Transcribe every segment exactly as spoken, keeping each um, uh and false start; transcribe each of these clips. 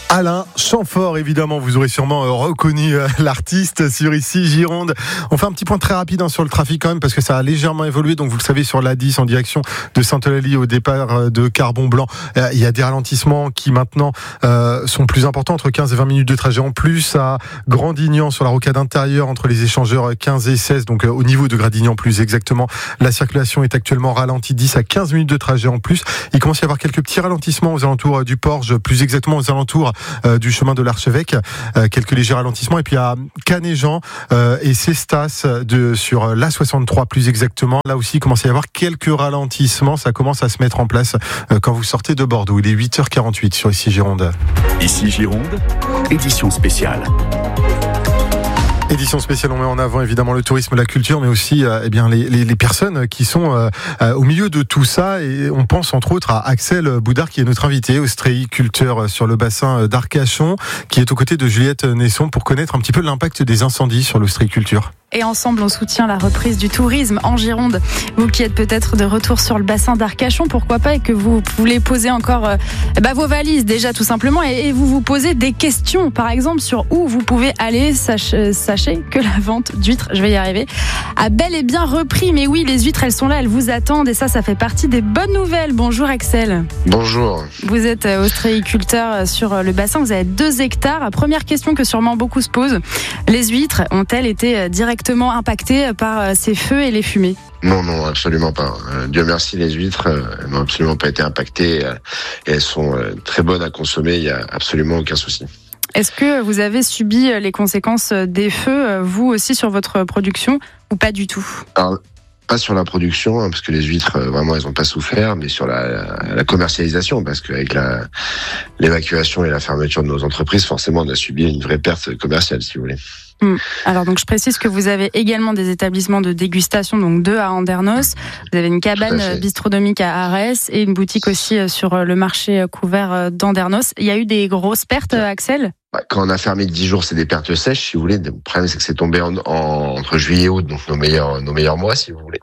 Alain Chamfort, évidemment, vous aurez sûrement euh, reconnu euh, l'artiste sur Ici Gironde. On fait un petit point très rapide hein, sur le trafic quand même, parce que ça a légèrement évolué. Donc vous le savez, sur l'A dix en direction de Sainte-Eulalie au départ euh, de Carbon-Blanc, euh, il y a des ralentissements qui maintenant euh, sont plus importants, entre quinze et vingt minutes de trajet en plus. À Gradignan, sur la rocade intérieure, entre les échangeurs quinze et seize, donc euh, au niveau de Gradignan plus exactement, la circulation est actuellement ralentie, dix à quinze minutes de trajet en plus. Il commence à y avoir quelques petits ralentissements aux alentours euh, du Porge, plus exactement aux alentours Euh, du chemin de l'Archevêque, euh, quelques légers ralentissements, et puis à Canéjan euh, et Cestas de, sur l'A soixante-trois plus exactement, là aussi il commence à y avoir quelques ralentissements, ça commence à se mettre en place euh, quand vous sortez de Bordeaux. Il est huit heures quarante-huit sur Ici Gironde. Ici Gironde, édition spéciale. Édition spéciale, on met en avant évidemment le tourisme, la culture, mais aussi euh, eh bien les, les, les personnes qui sont euh, euh, au milieu de tout ça. Et on pense entre autres à Axel Boudard, qui est notre invité, ostréiculteur sur le bassin d'Arcachon, qui est aux côtés de Juliette Nesson pour connaître un petit peu l'impact des incendies sur l'ostréiculture. Et ensemble, on soutient la reprise du tourisme en Gironde. Vous qui êtes peut-être de retour sur le bassin d'Arcachon, pourquoi pas, et que vous voulez poser encore euh, bah, vos valises déjà tout simplement, et, et vous vous posez des questions, par exemple sur où vous pouvez aller. Sach, sachez que la vente d'huîtres, je vais y arriver, a bel et bien repris. Mais oui, les huîtres, elles sont là, elles vous attendent, et ça, ça fait partie des bonnes nouvelles. Bonjour Axel. Bonjour. Vous êtes ostréiculteur sur le bassin, vous avez deux hectares. Première question que sûrement beaucoup se posent, les huîtres ont-elles été directement impactées par ces feux et les fumées? Non, non, absolument pas. Euh, Dieu merci, les huîtres euh, n'ont absolument pas été impactées euh, et elles sont euh, très bonnes à consommer, il n'y a absolument aucun souci. Est-ce que vous avez subi les conséquences des feux, vous aussi, sur votre production, ou pas du tout? Alors, pas sur la production, hein, parce que les huîtres, euh, vraiment, elles n'ont pas souffert, mais sur la, la, la commercialisation, parce qu'avec la, l'évacuation et la fermeture de nos entreprises, forcément, on a subi une vraie perte commerciale, si vous voulez. Hum. Alors donc je précise que vous avez également des établissements de dégustation, donc deux à Andernos. Vous avez une cabane bistronomique à Arès et une boutique aussi sur le marché couvert d'Andernos. Il y a eu des grosses pertes, Axel? Quand on a fermé dix jours, c'est des pertes sèches, si vous voulez. Le problème, c'est que c'est tombé en, en, entre juillet et août, donc nos meilleurs, nos meilleurs mois, si vous voulez.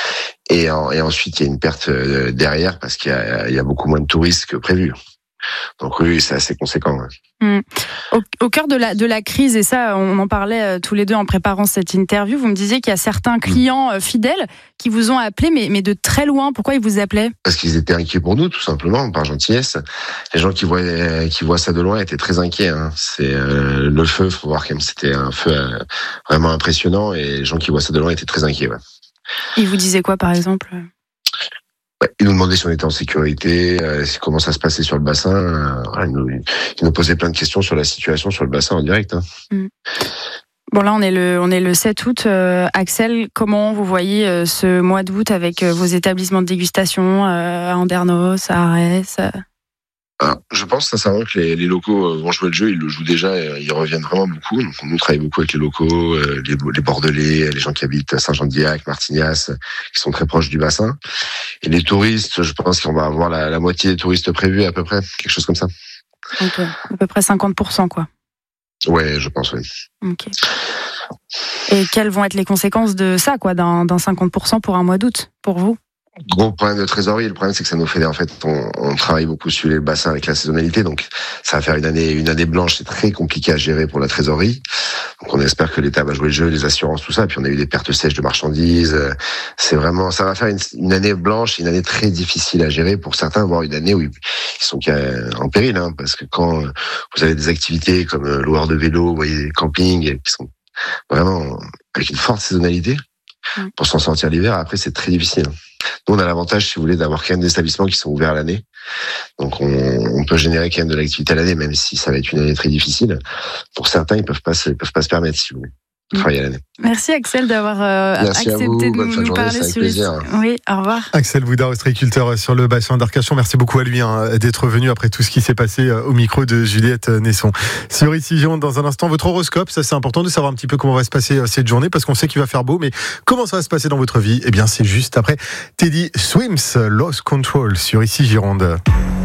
Et, en, et ensuite, il y a une perte derrière parce qu'il y a, il y a beaucoup moins de touristes que prévu. Donc oui, c'est assez conséquent. Ouais. Mmh. Au, au cœur de la, de la crise, et ça, on en parlait euh, tous les deux en préparant cette interview, vous me disiez qu'il y a certains clients euh, fidèles qui vous ont appelé, mais, mais de très loin. Pourquoi ils vous appelaient? Parce qu'ils étaient inquiets pour nous, tout simplement, par gentillesse. Les gens qui voient, qui voient ça de loin étaient très inquiets. Hein. C'est euh, le feu, faut voir quand même, c'était un feu euh, vraiment impressionnant, et les gens qui voient ça de loin étaient très inquiets. Ouais. Ils vous disaient quoi, par exemple? Ils nous demandaient si on était en sécurité, euh, comment ça se passait sur le bassin. Euh, ils, nous, ils nous posaient plein de questions sur la situation sur le bassin en direct. Hein. Mmh. Bon, là, on est le, on est le sept août. Euh, Axel, comment vous voyez euh, ce mois d'août avec euh, vos établissements de dégustation euh, à Andernos, à Arès euh... Alors, je pense sincèrement que les, les locaux vont jouer le jeu, ils le jouent déjà, ils reviennent vraiment beaucoup. Donc, nous travaillons beaucoup avec les locaux, les, les Bordelais, les gens qui habitent à Saint-Jean-d'Illac, Martignas, qui sont très proches du bassin. Et les touristes, je pense qu'on va avoir la, la moitié des touristes prévus à peu près, quelque chose comme ça. Ok, à peu près cinquante pour cent quoi. Ouais, je pense, oui. Ok. Et quelles vont être les conséquences de ça, quoi, d'un, d'un cinquante pour cent pour un mois d'août, pour vous? Gros problème de trésorerie. Le problème, c'est que ça nous fait, en fait, on, on travaille beaucoup sur les bassins avec la saisonnalité, donc ça va faire une année, une année blanche. C'est très compliqué à gérer pour la trésorerie. Donc, on espère que l'État va jouer le jeu, les assurances, tout ça. Puis, on a eu des pertes sèches de marchandises. C'est vraiment, ça va faire une, une année blanche, une année très difficile à gérer pour certains, voire une année où ils sont en péril, hein, parce que quand vous avez des activités comme loueur de vélo, vous voyez, des campings, qui sont vraiment avec une forte saisonnalité, pour s'en sortir l'hiver, après, c'est très difficile. Nous, on a l'avantage, si vous voulez, d'avoir quand même des établissements qui sont ouverts l'année. Donc, on, on peut générer quand même de l'activité à l'année, même si ça va être une année très difficile. Pour certains, ils peuvent pas, ils peuvent pas se permettre, si vous voulez, de travailler à l'année. Merci Axel d'avoir euh, accepté vous, de nous, nous parler sur les... Oui, au revoir. Axel Boudard, ostréiculteur sur le bassin d'Arcachon. Merci beaucoup à lui hein, d'être venu après tout ce qui s'est passé au micro de Juliette Nesson. Sur Ici Gironde, dans un instant, votre horoscope. Ça, c'est important de savoir un petit peu comment va se passer cette journée, parce qu'on sait qu'il va faire beau, mais comment ça va se passer dans votre vie? Eh bien, c'est juste après Teddy Swims, Lost Control sur Ici Gironde.